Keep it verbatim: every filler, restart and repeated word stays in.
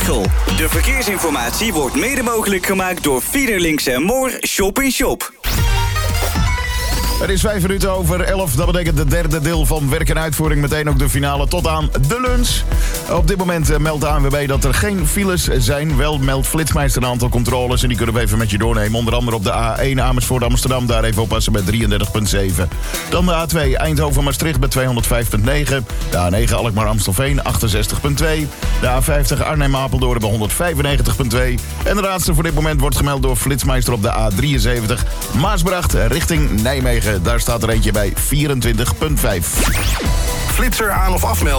Michel. De verkeersinformatie wordt mede mogelijk gemaakt door Fiederlinks en Moor Shop in Shop. Het is vijf minuten over elf. Dat betekent de derde deel van werk en uitvoering. Meteen ook de finale tot aan de lunch. Op dit moment meldt de A N W B dat er geen files zijn. Wel meldt Flitsmeister een aantal controles. En die kunnen we even met je doornemen. Onder andere op de A één Amersfoort Amsterdam. Daar even oppassen bij drieëndertig komma zeven. Dan de A twee Eindhoven Maastricht bij tweehonderdvijf komma negen. De A negen Alkmaar Amstelveen achtenzestig komma twee. De A vijftig Arnhem Apeldoorn bij honderdvijfennegentig komma twee. En de laatste voor dit moment wordt gemeld door Flitsmeister op de A drieënzeventig. Maasbracht richting Nijmegen. Daar staat er eentje bij vierentwintig komma vijf. Flitser aan of afmelden.